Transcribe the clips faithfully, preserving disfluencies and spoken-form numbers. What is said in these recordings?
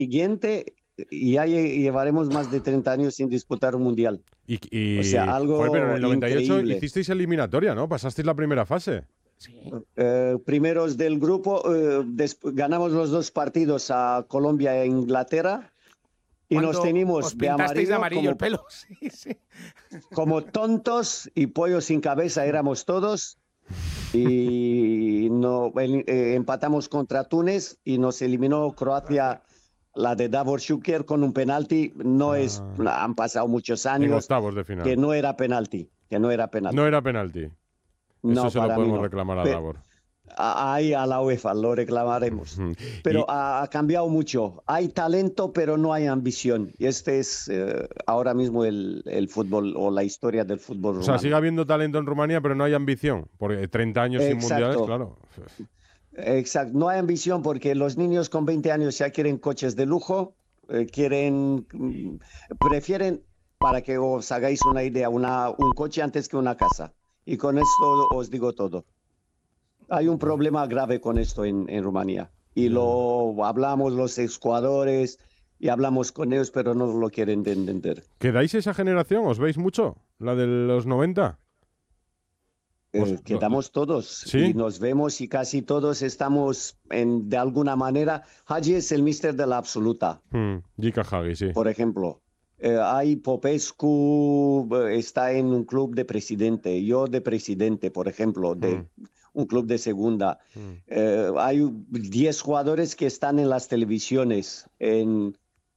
siguiente y ya lle- llevaremos más de treinta años sin disputar un mundial. Y, y- O sea, algo joder, pero en el noventa y ocho increíble. hicisteis eliminatoria, ¿no? Pasasteis la primera fase. Sí. Eh, primeros del grupo, eh, desp- ganamos los dos partidos a Colombia e Inglaterra y nos Cuando tenimos os de pintasteis de amarillo como, el pelo. Sí, sí. como tontos y pollos sin cabeza éramos todos y no, el- eh, empatamos contra Túnez y nos eliminó Croacia, la de Davor Šuker, con un penalti. No es, Ah. han pasado muchos En años octavos de final. que no era penalti, que no era penalti. No era penalti. No, Eso se lo para mí podemos no. reclamar a Pe- Davor. a- Ahí a la UEFA lo reclamaremos. Ujú. Pero Y- ha, ha cambiado mucho. Hay talento, pero no hay ambición. Y este es eh, ahora mismo el, el fútbol o la historia del fútbol o sea, rumano. sigue habiendo talento en Rumanía, pero no hay ambición. Porque treinta años sin Exacto. mundiales, claro. Exacto. No hay ambición porque los niños con veinte años ya quieren coches de lujo, eh, quieren, mm, prefieren, para que os hagáis una idea, una, un coche antes que una casa. Y con esto os digo todo. Hay un problema grave con esto en, en Rumanía. Y lo hablamos los exjugadores y hablamos con ellos, pero no lo quieren de entender. ¿Quedáis esa generación? ¿Os veis mucho? ¿La de los noventa? Eh, Pues, quedamos todos ¿sí? y nos vemos y casi todos estamos en, de alguna manera. Hagi es el mister de la absoluta, Hmm, Jika Hagi, sí. por ejemplo. Eh, hay Popescu, eh, está en un club de presidente, yo de presidente, por ejemplo, de Mm. un club de segunda. Mm. Eh, hay diez jugadores que están en las televisiones. En,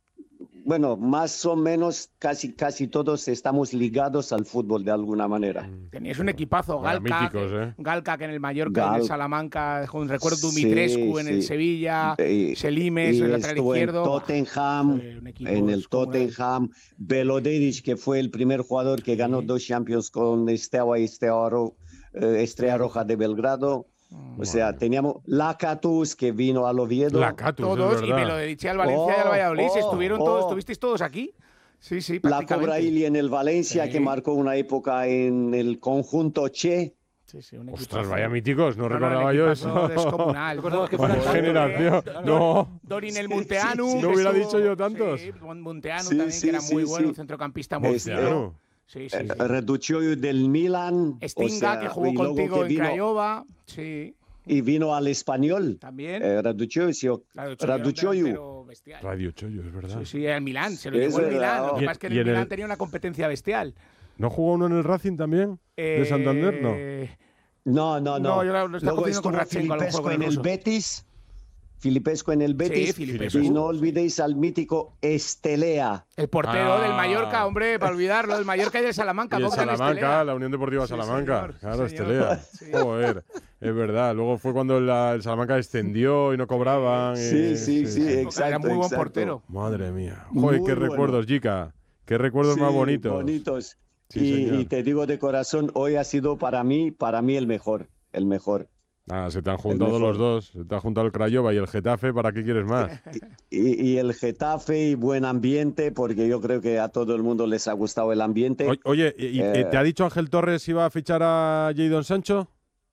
bueno, más o menos casi, casi todos estamos ligados al fútbol de alguna manera. Teníais un equipazo, Vaya Galca, míticos, que, ¿eh? Galca que en el Mallorca, en el Gal- Salamanca, con recuerdo Sí, Dumitrescu en el sí. Sevilla, Y- Selimes, y el lateral estuvo izquierdo. en Tottenham, Fue un equipo en el descomunal. Tottenham, Belodedic, que fue el primer jugador que ganó Sí. dos Champions con Steaua y Steaua Ro- eh, Estrella Roja de Belgrado. O sea, Madre. teníamos Lacatus, que vino al Oviedo. La Catus, Todos, es y me lo verdad. dediché al Valencia y al Oh, Valladolid. oh, Estuvieron oh. todos, estuvisteis todos aquí. Sí, sí, La prácticamente. Cobraili en el Valencia, Sí. que marcó una época en el conjunto Che. Sí, sí, un Ostras, equipazo. vaya míticos, no, No, no, recordaba el yo equipazo eso. descomunal. recordaba que Vaya fuera tanto, generación. No. Dorin el Munteanu. Sí, sí. No que hubiera estuvo- dicho yo tantos. Sí, Munteanu Sí, también, sí, que era muy sí, bueno, sí. un centrocampista muy Este, fino. Claro. Sí, sí, Eh, sí. Reduccio del Milan. o Stinga, sea, que jugó y luego contigo que en vino- Craiova. Sí, Y vino al Español. también. Eh, Raducioiu, Claro, Choyo era un Raducioiu. delantero bestial. Radio Chollo, es verdad. Sí, sí, el Milán, se lo Es llevó el verdad. Milán. Lo que Y- pasa es que en y el en el- Milán tenía una competencia bestial. ¿No jugó uno en el Racing también? ¿De Santander? No. Eh, No, no, no. No, yo lo- lo estaba Luego confundiendo con estuvo Radchenko, a lo mejor, Filipescu con el en el ruso. Betis. Filipescu en el Betis. Filipescu. Y no olvidéis al mítico Estelea. El portero Ah. del Mallorca, hombre, para olvidarlo, del Mallorca y del Salamanca. Y el ¿cómo que no Salamanca, Estelea? la Unión Deportiva Sí, Salamanca. señor, claro, señor. Estelea. Sí. Joder, es verdad. Luego fue cuando la- el Salamanca descendió y no cobraban. Sí, y- sí, sí, Era exacto. muy buen exacto. portero. Madre mía. Muy Joder, qué bueno. recuerdos, Jica. Qué recuerdos Sí, más bonitos. bonitos. Sí, y, señor. y te digo de corazón, hoy ha sido para mí, para mí el mejor, el mejor. Ah, se te han juntado mejor. los dos. Se te ha juntado el Craiova y el Getafe. ¿Para qué quieres más? Y, y el Getafe y buen ambiente, porque yo creo que a todo el mundo les ha gustado el ambiente. O- Oye, ¿y- y- Eh. ¿te ha dicho Ángel Torres si va a fichar a Jadon Sancho?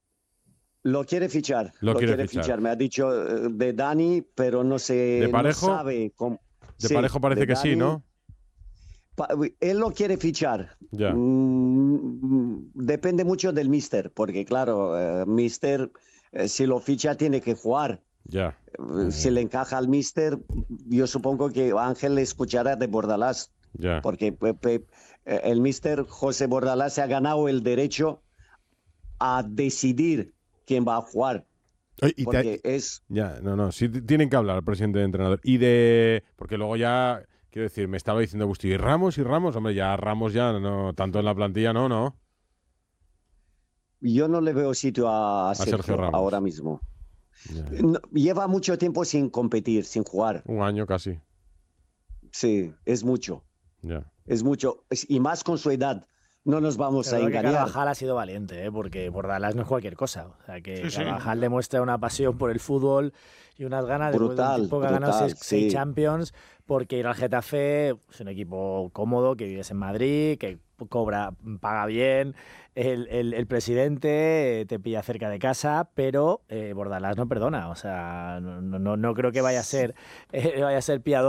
Lo quiere fichar, Lo lo, quiere quiere, fichar. fichar. Me ha dicho eh, de Dani, pero no sé, ¿De Parejo? no sabe cómo. De Sí, Parejo parece de que sí, Dani. ¿no? Pa- él lo quiere fichar. Ya. Mm, depende mucho del míster, porque claro, eh, míster, eh, si lo ficha tiene que jugar. Ya. Eh, Si le encaja al míster, yo supongo que Ángel le escuchará de Bordalás, Ya. porque pe- pe- eh, el míster José Bordalás se ha ganado el derecho a decidir quién va a jugar, Oye, y te- porque es... Ya, no, no, sí t- tienen que hablar el presidente de entrenador. Y de... Porque luego ya, quiero decir, me estaba diciendo Bustillo, ¿y Ramos y Ramos? Hombre, ya Ramos ya, no, tanto en la plantilla, no, no. Yo no le veo sitio a, Sergio Sergio Ramos. ahora mismo. Ya. No, lleva mucho tiempo sin competir, sin jugar. Un año casi, Sí, es mucho, ya. es mucho. Es- Y más con su edad. No nos vamos Pero a creo que engañar. Carvajal ha sido valiente, ¿eh? Porque Bordalás no es cualquier cosa. O sea, que Sí, sí. Carvajal demuestra una pasión por el fútbol y unas ganas Brutal, después de un tipo que ha ganado brutal, seis, seis sí. Champions, porque ir al Getafe es un equipo cómodo, que vives en Madrid, que cobra, paga bien, el, el- el presidente te pilla cerca de casa, pero eh, Bordalás no perdona. O sea, no, no, no creo que vaya a ser, eh, vaya a ser piadoso.